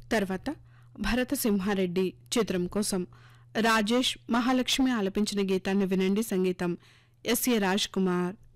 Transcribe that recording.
తర్వాత భరత సింహారెడ్డి చిత్రం కోసం రాజేష్ మహాలక్ష్మి ఆలపించిన గీతాన్ని వినండి. సంగీతం ఎస్ఏ రాజ్ కుమార్.